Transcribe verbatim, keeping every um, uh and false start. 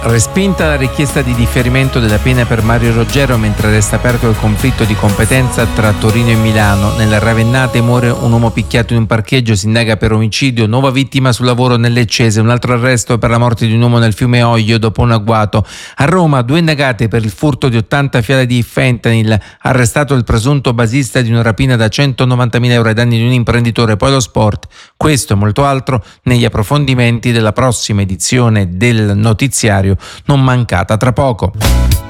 Respinta la richiesta di differimento della pena per Mario Roggero mentre resta aperto il conflitto di competenza tra Torino e Milano. Nelle Ravennate muore un uomo picchiato in un parcheggio, si indaga per omicidio, nuova vittima sul lavoro nel Leccese, un altro arresto per la morte di un uomo nel fiume Oglio dopo un agguato. A Roma due indagate per il furto di ottanta fiale di fentanyl, arrestato il presunto basista di una rapina da centonovantamila euro ai danni di un imprenditore. Poi lo sport, questo e molto altro negli approfondimenti della prossima edizione del notiziario. Non mancata tra poco.